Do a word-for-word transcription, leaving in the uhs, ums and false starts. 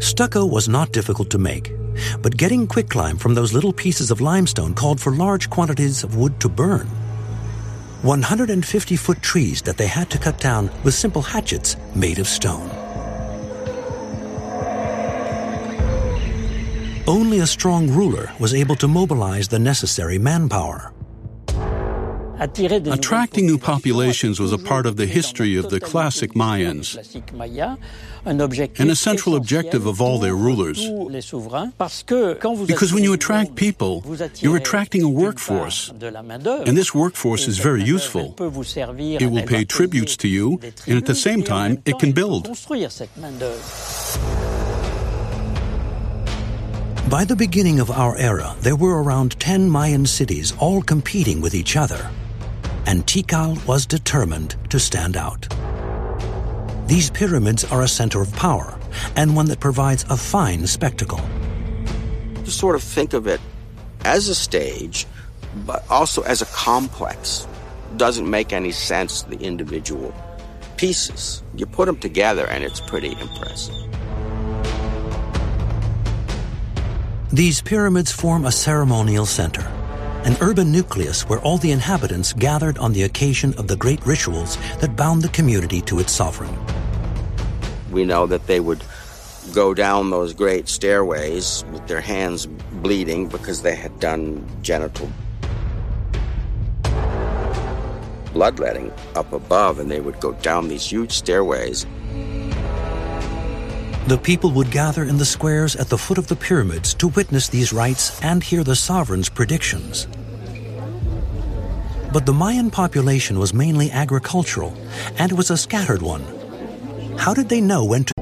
Stucco was not difficult to make, but getting quicklime from those little pieces of limestone called for large quantities of wood to burn. one hundred fifty foot trees that they had to cut down with simple hatchets made of stone. Only a strong ruler was able to mobilize the necessary manpower. Attracting new populations was a part of the history of the classic Mayans and a central objective of all their rulers. Because when you attract people, you're attracting a workforce, and this workforce is very useful. It will pay tributes to you, and at the same time, it can build. By the beginning of our era, there were around ten Mayan cities all competing with each other, and Tikal was determined to stand out. These pyramids are a center of power, and one that provides a fine spectacle. To sort of think of it as a stage, but also as a complex, doesn't make any sense, the individual pieces. You put them together and it's pretty impressive. These pyramids form a ceremonial center, an urban nucleus where all the inhabitants gathered on the occasion of the great rituals that bound the community to its sovereign. We know that they would go down those great stairways with their hands bleeding because they had done genital bloodletting up above, and they would go down these huge stairways. The people would gather in the squares at the foot of the pyramids to witness these rites and hear the sovereign's predictions. But the Mayan population was mainly agricultural, and it was a scattered one. How did they know when